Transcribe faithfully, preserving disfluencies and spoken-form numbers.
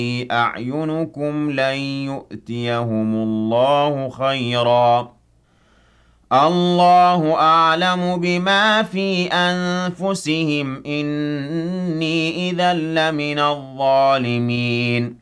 أعينكم لن يؤتيهم الله خيرا الله أعلم بما في أنفسهم إني إذا لمن الظالمين